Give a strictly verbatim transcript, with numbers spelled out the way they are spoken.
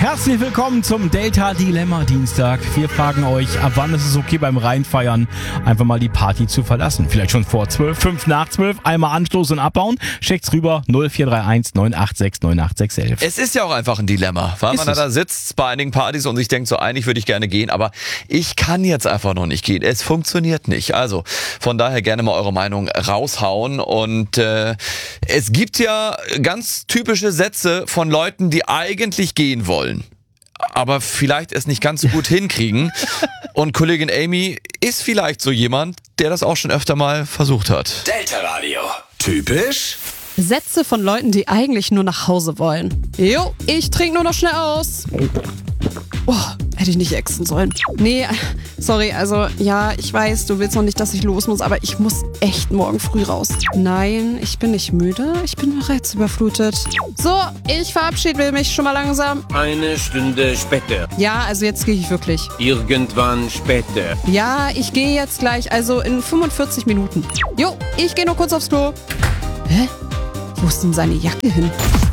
Herzlich willkommen zum Delta Dilemma Dienstag. Wir fragen euch, ab wann ist es okay beim Reinfeiern, einfach mal die Party zu verlassen? Vielleicht schon vor zwölf, fünf nach zwölf, einmal Anstoß und abbauen. Schickt's rüber null vier drei eins neun acht sechs neun acht sechs elf. Es ist ja auch einfach ein Dilemma, weil Ist man es? da sitzt bei einigen Partys und sich denkt, so eigentlich würde ich gerne gehen, aber ich kann jetzt einfach noch nicht gehen. Es funktioniert nicht. Also von daher gerne mal eure Meinung raushauen. Und äh, es gibt ja ganz typische Sätze von Leuten, die eigentlich gehen wollen, aber vielleicht es nicht ganz so gut hinkriegen. Und Kollegin Amy ist vielleicht so jemand, der das auch schon öfter mal versucht hat. Delta Radio. Typisch? Sätze von Leuten, die eigentlich nur nach Hause wollen. Jo, ich trinke nur noch schnell aus. Oh, hätte ich nicht exen sollen. Nee, sorry, also ja, ich weiß, du willst noch nicht, dass ich los muss, aber ich muss echt morgen früh raus. Nein, ich bin nicht müde, ich bin bereits überflutet. So, ich verabschiede mich schon mal langsam. Eine Stunde später. Ja, also jetzt gehe ich wirklich. Irgendwann später. Ja, ich gehe jetzt gleich, also in fünfundvierzig Minuten. Jo, ich gehe nur kurz aufs Klo. Hä? Wo ist denn seine Jacke hin?